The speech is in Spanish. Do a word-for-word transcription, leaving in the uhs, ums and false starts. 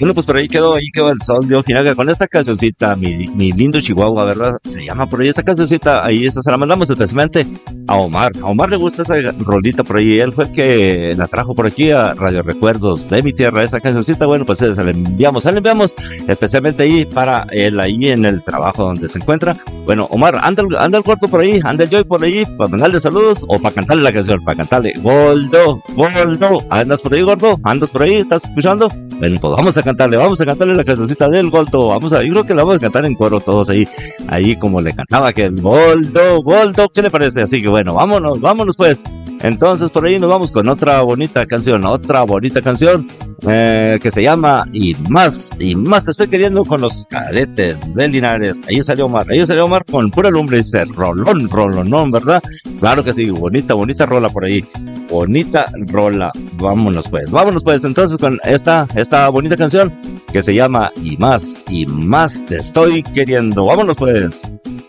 Bueno, pues por ahí quedó, ahí quedó el son de Ojinaga con esta cancioncita, mi, mi lindo Chihuahua, ¿verdad? Se llama por ahí esta cancioncita, ahí esta se la mandamos especialmente a Omar. A Omar le gusta esa rolita por ahí, él fue el que la trajo por aquí a Radio Recuerdos de mi tierra, esa cancioncita. Bueno, pues se la enviamos, se la enviamos especialmente ahí para él, ahí en el trabajo donde se encuentra. Bueno, Omar, anda, anda el corto por ahí, anda el Joy por ahí, para mandarle saludos o para cantarle la canción, para cantarle, Goldo, Goldo, andas por ahí, gordo, andas por ahí, ¿estás escuchando? Bueno, pues vamos a cantarle, vamos a cantarle la cancioncita del Goldo, vamos a, yo creo que la vamos a cantar en coro todos ahí, ahí como le cantaba que el Goldo, Goldo, ¿qué le parece? Así que bueno, vámonos, vámonos pues. Entonces por ahí nos vamos con otra bonita canción, otra bonita canción eh, que se llama Y Más, y Más Te Estoy Queriendo con los Cadetes de Linares. Ahí salió Omar, ahí salió Omar con pura lumbre y dice rolón, rolonón, ¿verdad? Claro que sí, bonita, bonita rola por ahí, bonita rola. Vámonos pues, vámonos pues entonces con esta, esta bonita canción que se llama Y Más, y Más Te Estoy Queriendo. Vámonos pues.